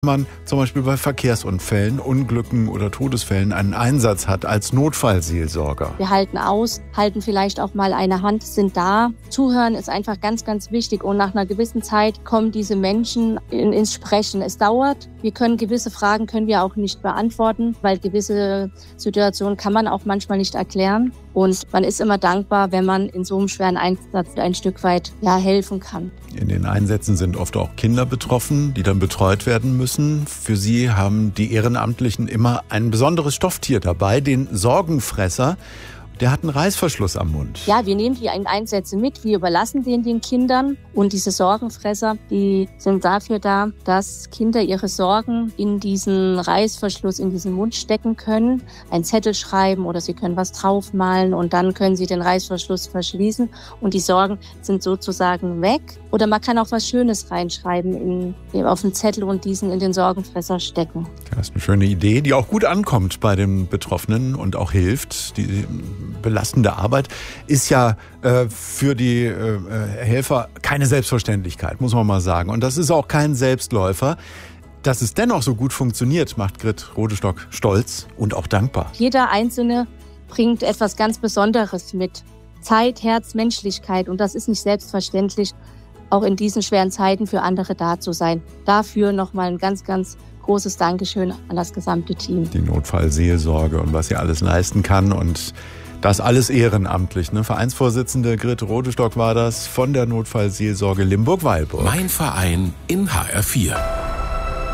man zum Beispiel bei Verkehrsunfällen, Unglücken oder Todesfällen einen Einsatz hat als Notfallseelsorger. Wir halten aus, halten vielleicht auch mal eine Hand, sind da. Zuhören ist einfach ganz, ganz wichtig und nach einer gewissen Zeit kommen diese Menschen ins Sprechen. Es dauert, gewisse Fragen können wir auch nicht beantworten, weil gewisse Situationen kann man auch manchmal nicht erklären. Und man ist immer dankbar, wenn man in so einem schweren Einsatz ein Stück weit helfen kann. In den Einsätzen sind oft auch Kinder betroffen, die dann betreut werden müssen. Für sie haben die Ehrenamtlichen immer ein besonderes Stofftier dabei, den Sorgenfresser. Der hat einen Reißverschluss am Mund. Ja, wir nehmen die Einsätze mit, wir überlassen den Kindern. Und diese Sorgenfresser, die sind dafür da, dass Kinder ihre Sorgen in diesen Reißverschluss, in diesen Mund stecken können, einen Zettel schreiben oder sie können was draufmalen und dann können sie den Reißverschluss verschließen und die Sorgen sind sozusagen weg. Oder man kann auch was Schönes reinschreiben auf den Zettel und diesen in den Sorgenfresser stecken. Das ist eine schöne Idee, die auch gut ankommt bei den Betroffenen und auch hilft. Die belastende Arbeit ist ja für die Helfer keine Selbstverständlichkeit, muss man mal sagen. Und das ist auch kein Selbstläufer. Dass es dennoch so gut funktioniert, macht Grit Rodestock stolz und auch dankbar. Jeder Einzelne bringt etwas ganz Besonderes mit. Zeit, Herz, Menschlichkeit. Und das ist nicht selbstverständlich, auch in diesen schweren Zeiten für andere da zu sein. Dafür nochmal ein ganz, ganz großes Dankeschön an das gesamte Team. Die Notfallseelsorge und was sie alles leisten kann und das alles ehrenamtlich. Ne? Vereinsvorsitzende Grit Rodestock war das von der Notfallseelsorge Limburg-Weilburg. Mein Verein in HR4.